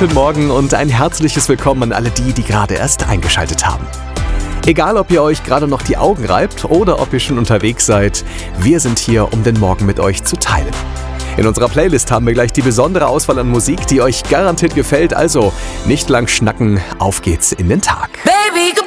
guten Morgen und ein herzliches Willkommen an alle die gerade erst eingeschaltet haben. Egal, ob ihr euch gerade noch die Augen reibt oder ob ihr schon unterwegs seid, wir sind hier, um den Morgen mit euch zu teilen. In unserer Playlist haben wir gleich die besondere Auswahl an Musik, die euch garantiert gefällt, also nicht lang schnacken, auf geht's in den Tag.